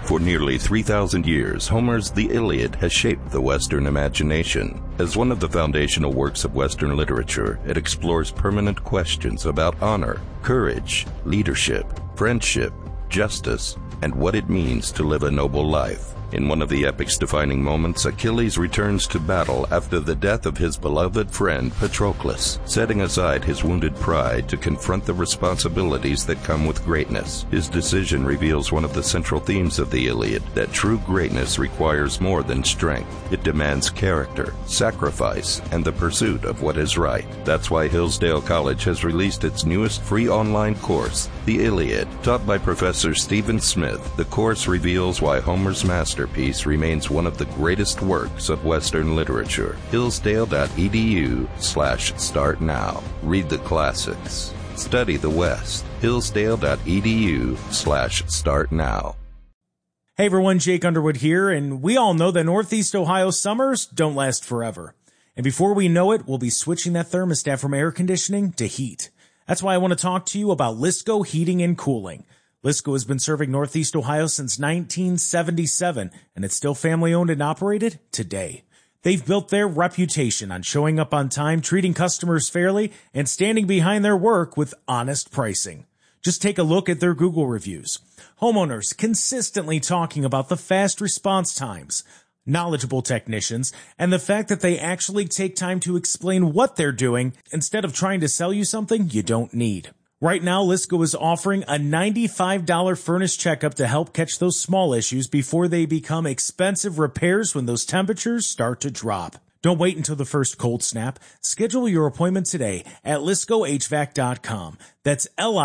For nearly 3,000 years, Homer's The Iliad has shaped the Western imagination. As one of the foundational works of Western literature, it explores permanent questions about honor, courage, leadership, friendship, justice, and what it means to live a noble life. In one of the epic's defining moments, Achilles returns to battle after the death of his beloved friend Patroclus, setting aside his wounded pride to confront the responsibilities that come with greatness. His decision reveals one of the central themes of the Iliad, that true greatness requires more than strength. It demands character, sacrifice, and the pursuit of what is right. That's why Hillsdale College has released its newest free online course, The Iliad. Taught by Professor Stephen Smith, the course reveals why Homer's masterpiece remains one of the greatest works of Western literature. Hillsdale.edu/start now. Read the classics. Study the West. Hillsdale.edu/start now. Hey everyone, Jake Underwood here, and we all know that Northeast Ohio summers don't last forever. And before we know it, we'll be switching that thermostat from air conditioning to heat. That's why I want to talk to you about Lisco Heating and Cooling. Lisco has been serving Northeast Ohio since 1977, and it's still family-owned and operated today. They've built their reputation on showing up on time, treating customers fairly, and standing behind their work with honest pricing. Just take a look at their Google reviews. Homeowners consistently talking about the fast response times, knowledgeable technicians, and the fact that they actually take time to explain what they're doing instead of trying to sell you something you don't need. Right now, Lisco is offering a $95 furnace checkup to help catch those small issues before they become expensive repairs when those temperatures start to drop. Don't wait until the first cold snap. Schedule your appointment today at LiscoHVAC.com. That's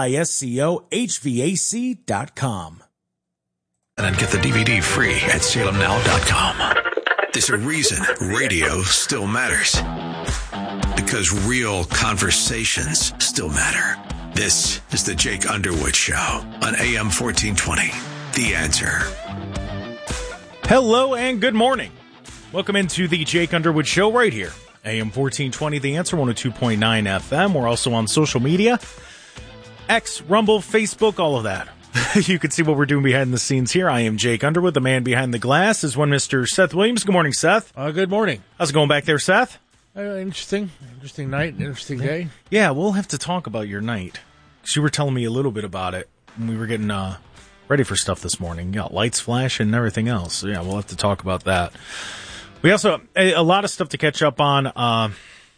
LISCOHVAC.com. And then get the DVD free at SalemNow.com. There's a reason radio still matters. Because real conversations still matter. This is the Jake Underwood Show on AM 1420. The Answer. Hello and good morning. Welcome into the Jake Underwood Show right here. AM 1420, The Answer, 102.9 FM. We're also on social media. X, Rumble, Facebook, all of that. You can see what we're doing behind the scenes here. I am Jake Underwood. The man behind the glass is one Mr. Seth Williams. Good morning, Seth. Good morning. How's it going back there, Seth? Interesting night, interesting day. Yeah, we'll have to talk about your night. You were telling me a little bit about it when we were getting ready for stuff this morning. You got lights flashing and everything else. So, yeah, we'll have to talk about that. We also a lot of stuff to catch up on.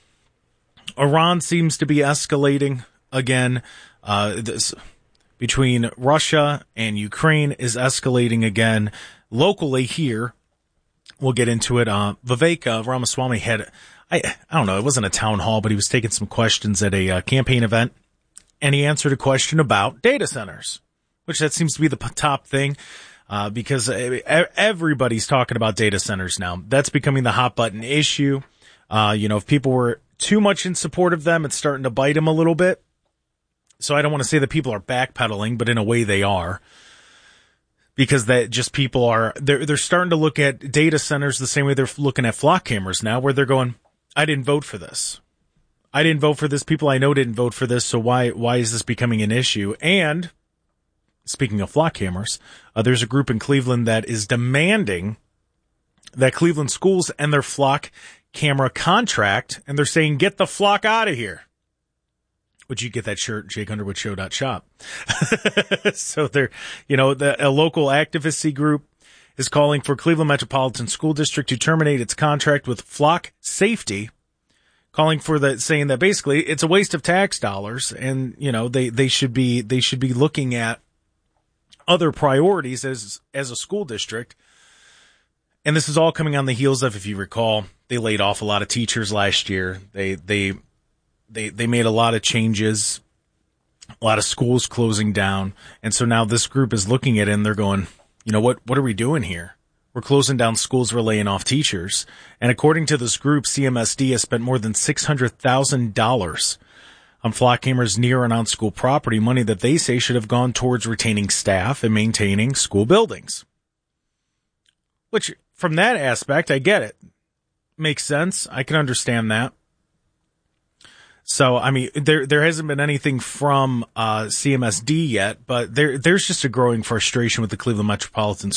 Iran seems to be escalating again. This between Russia and Ukraine is escalating again. Locally here, we'll get into it. Vivek Ramaswamy had, I don't know, it wasn't a town hall, but he was taking some questions at a campaign event, and he answered a question about data centers, which that seems to be the top thing, because everybody's talking about data centers now. That's becoming the hot button issue. If people were too much in support of them, it's starting to bite them a little bit. So I don't want to say that people are backpedaling, but in a way they are. Because that just people are, they're starting to look at data centers the same way they're looking at flock cameras now, where they're going, I didn't vote for this. I didn't vote for this. People I know didn't vote for this. So why is this becoming an issue? And speaking of flock cameras, there's a group in Cleveland that is demanding that Cleveland schools end their flock camera contract. And they're saying, get the flock out of here. Would you get that shirt, JakeUnderwoodShow.shop? So they're, a local advocacy group is calling for Cleveland Metropolitan School District to terminate its contract with Flock Safety, calling for saying that basically it's a waste of tax dollars, and they should be looking at other priorities as a school district. And this is all coming on the heels of, if you recall, they laid off a lot of teachers last year. They made a lot of changes, a lot of schools closing down. And so now this group is looking at it and they're going, what are we doing here? We're closing down schools. We're laying off teachers. And according to this group, CMSD has spent more than $600,000 on flock cameras near and on school property, money that they say should have gone towards retaining staff and maintaining school buildings. Which, from that aspect, I get it. Makes sense. I can understand that. So, I mean, there hasn't been anything from CMSD yet, but there's just a growing frustration with the Cleveland Metropolitan